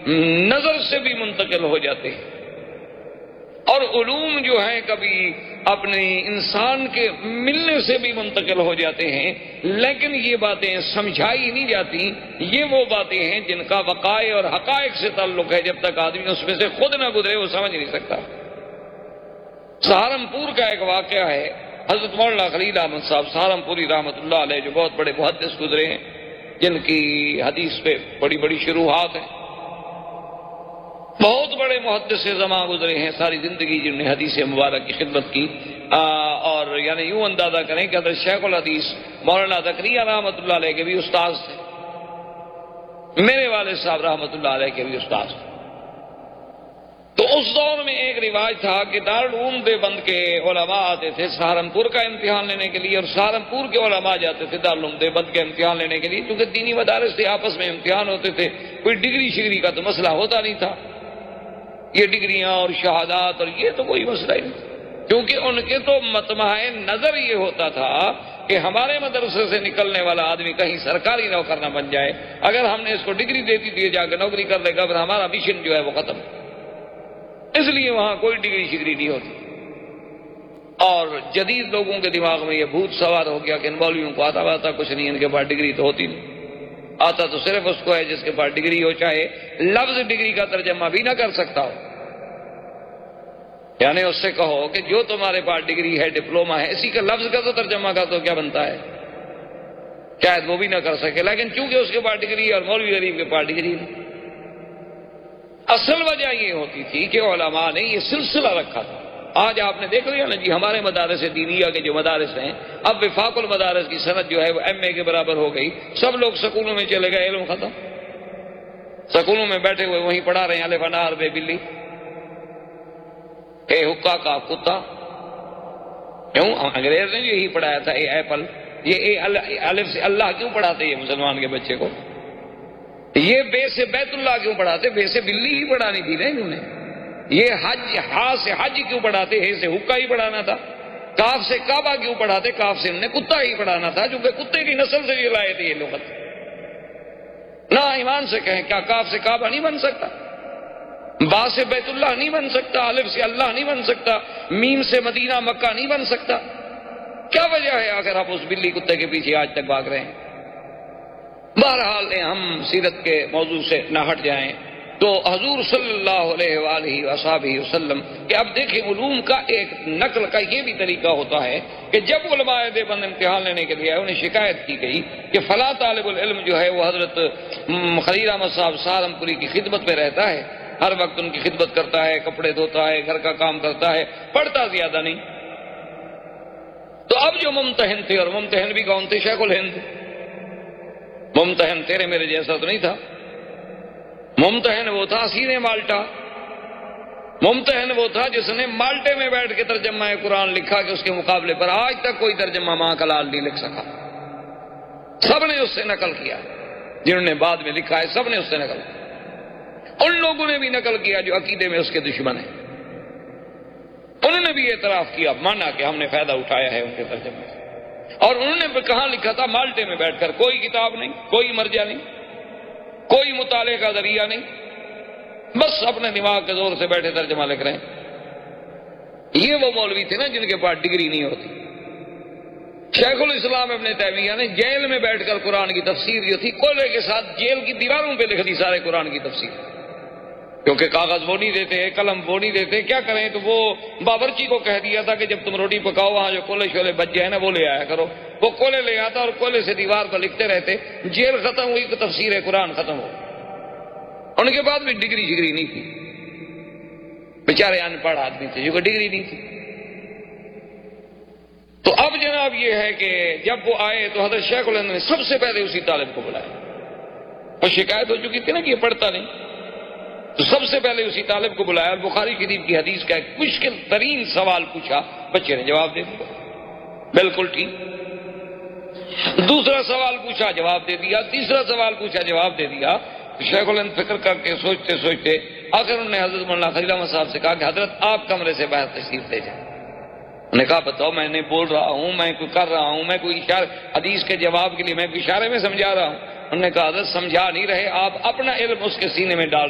نظر سے بھی منتقل ہو جاتے ہیں، اور علوم جو ہیں کبھی اپنے انسان کے ملنے سے بھی منتقل ہو جاتے ہیں، لیکن یہ باتیں سمجھائی نہیں جاتی۔ یہ وہ باتیں ہیں جن کا وقائع اور حقائق سے تعلق ہے، جب تک آدمی اس میں سے خود نہ گزرے وہ سمجھ نہیں سکتا۔ سہارنپور کا ایک واقعہ ہے، حضرت مولانا خلیل احمد صاحب سہارنپوری رحمۃ اللہ علیہ، جو بہت بڑے محدث گزرے ہیں، جن کی حدیث پہ بڑی بڑی شروحات ہیں، بہت بڑے محدث زماں گزرے ہیں، ساری زندگی جنہوں نے حدیث مبارک کی خدمت کی، اور یعنی یوں اندازہ کریں کہ حضرت شیخ الحدیث مولانا زکریہ رحمۃ اللہ علیہ کے بھی استاد تھے، میرے والد صاحب رحمۃ اللہ علیہ کے بھی استاد تھے۔ تو اس دور میں ایک رواج تھا کہ دارالعلوم دیوبند کے علماء آتے تھے سہارنپور کا امتحان لینے کے لیے، اور سہارنپور کے علماء جاتے تھے دارالعلوم دیوبند کے امتحان لینے کے لیے، کیونکہ دینی مدارس سے آپس میں امتحان ہوتے تھے، کوئی ڈگری شگری کا تو مسئلہ ہوتا نہیں تھا، یہ ڈگریاں اور شہادات اور یہ تو کوئی مسئلہ ہی نہیں، کیونکہ ان کے تو مطمع نظر یہ ہوتا تھا کہ ہمارے مدرسے سے نکلنے والا آدمی کہیں سرکاری نوکر نہ بن جائے، اگر ہم نے اس کو ڈگری دے دی تو یہ جا کے نوکری کر لے گا، پھر ہمارا مشن جو ہے وہ ختم، اس لیے وہاں کوئی ڈگری شگری نہیں ہوتی۔ اور جدید لوگوں کے دماغ میں یہ بھوت سوار ہو گیا کہ ان مولویوں کو آتا کچھ نہیں، ان کے پاس ڈگری تو ہوتی نہیں، آتا تو صرف اس کو ہے جس کے پاس ڈگری ہو، چاہے لفظ ڈگری کا ترجمہ بھی نہ کر سکتا ہو، یعنی اس سے کہو کہ جو تمہارے پاس ڈگری ہے، ڈپلوما ہے، اسی کا لفظ کا تو ترجمہ کا تو کیا بنتا ہے، شاید وہ بھی نہ کر سکے، لیکن چونکہ اس کے پاس ڈگری ہے اور مولوی غریب کے پاس ڈگری نہیں۔ اصل وجہ یہ ہوتی تھی کہ علماء نے یہ سلسلہ رکھا تھا۔ آج آپ نے دیکھ لیا نا جی، ہمارے مدارس دینیہ کے جو مدارس ہیں، اب وفاق المدارس کی سند جو ہے وہ ایم اے کے برابر ہو گئی، سب لوگ سکولوں میں چلے گئے، علم ختم، سکولوں میں بیٹھے ہوئے وہیں پڑھا رہے ہیں الف انار بے بلی، اے حکا کا کتا، کیوں انگریز نے یہی پڑھایا تھا، اے ایپل، یہ اے الف سے اللہ کیوں پڑھاتے یہ مسلمان کے بچے کو؟ یہ بے سے بیت اللہ کیوں پڑھاتے؟ بے سے بلی ہی پڑھانی تھی نا انہوں نے۔ یہ حج، ہا سے حج کیوں پڑھاتے؟ ہے سے حکا ہی پڑھانا تھا۔ کاف سے کعبہ کیوں پڑھاتے؟ کاف سے انہوں نے کتا ہی پڑھانا تھا، چونکہ کتے کی نسل سے یہ لائے تھے یہ لغت۔ نہ ایمان سے کہیں کیا کاف سے کعبہ نہیں بن سکتا، با سے بیت اللہ نہیں بن سکتا، الف سے اللہ نہیں بن سکتا، میم سے مدینہ مکہ نہیں بن سکتا؟ کیا وجہ ہے اگر آپ اس بلی کتے کے پیچھے آج تک بھاگ رہے ہیں؟ بہرحال ہم سیرت کے موضوع سے نہ ہٹ جائیں تو حضور صلی اللہ علیہ وآلہ وصحبہ وسلم کہ اب دیکھیں علوم کا ایک نقل کا یہ بھی طریقہ ہوتا ہے کہ جب علماء دیوبند امتحان لینے کے لیے آئے، انہیں شکایت کی گئی کہ فلاں طالب العلم جو ہے وہ حضرت خلیل احمد صاحب سہارنپوری کی خدمت میں رہتا ہے، ہر وقت ان کی خدمت کرتا ہے، کپڑے دھوتا ہے، گھر کا کام کرتا ہے، پڑھتا زیادہ نہیں۔ تو اب جو ممتحن تھے، اور ممتحن بھی کون تھے؟ شیخ الہند۔ ممتحن تیرے میرے جیسا تو نہیں تھا، ممتحن وہ تھا سینے مالٹا، ممتحن وہ تھا جس نے مالٹے میں بیٹھ کے ترجمہ قرآن لکھا کہ اس کے مقابلے پر آج تک کوئی ترجمہ ماں کا لال نہیں لکھ سکا۔ سب نے اس سے نقل کیا، جنہوں نے بعد میں لکھا ہے سب نے اس سے نقل کیا۔ ان لوگوں نے بھی نقل کیا جو عقیدے میں اس کے دشمن ہیں، انہوں نے بھی اعتراف کیا، مانا کہ ہم نے فائدہ اٹھایا ہے ان کے ترجمے سے، اور انہوں نے کہاں لکھا تھا؟ مالٹے میں بیٹھ کر، کوئی کتاب نہیں، کوئی مرجع نہیں، کوئی مطالعے کا ذریعہ نہیں، بس اپنے دماغ کے زور سے بیٹھے ترجمہ لکھ رہے ہیں۔ یہ وہ مولوی تھے نا جن کے پاس ڈگری نہیں ہوتی۔ شیخ الاسلام ابن تیمیہ نے جیل میں بیٹھ کر قرآن کی تفسیر جو تھی کولے کے ساتھ جیل کی دیواروں پہ لکھ دی سارے قرآن کی تفسیر، کیونکہ کاغذ وہ نہیں دیتے، قلم وہ نہیں دیتے، کیا کریں؟ تو وہ باورچی کو کہہ دیا تھا کہ جب تم روٹی پکاؤ وہاں جو کولے شولے بچ جائے نا وہ لے آیا کرو، وہ کولے لے آتا اور کولے سے دیوار پر لکھتے رہتے، جیل ختم ہوئی تو تفسیر قرآن ختم ہو۔ ان کے بعد بھی ڈگری شگری نہیں تھی، بیچارے ان پڑھ آدمی تھے جو کہ ڈگری نہیں تھی۔ تو اب جناب یہ ہے کہ جب وہ آئے تو حضرت شیخ الہند نے سب سے پہلے اسی طالب کو بلایا، اور شکایت ہو چکی تھی نا کہ یہ پڑھتا نہیں، تو سب سے پہلے اسی طالب کو بلایا اور بخاری شریف کی حدیث کا ایک مشکل ترین سوال پوچھا، بچے نے جواب دے دیا، بالکل ٹھیک۔ دوسرا سوال پوچھا، جواب دے دیا، تیسرا سوال پوچھا، جواب دے دیا۔ شیخ الہند فکر کر کے سوچتے سوچتے آخر انہوں نے حضرت مولانا خلیل احمد صاحب سے کہا کہ حضرت آپ کمرے سے باہر تشریف لے جائیں۔ انہوں نے کہا بتاؤ، میں نہیں بول رہا ہوں، میں کوئی کر رہا ہوں، میں کوئی اشارہ حدیث کے جواب کے لیے میں کوئی اشارے میں سمجھا رہا ہوں۔ انہوں نے کہا حضرت سمجھا نہیں رہے، آپ اپنا علم اس کے سینے میں ڈال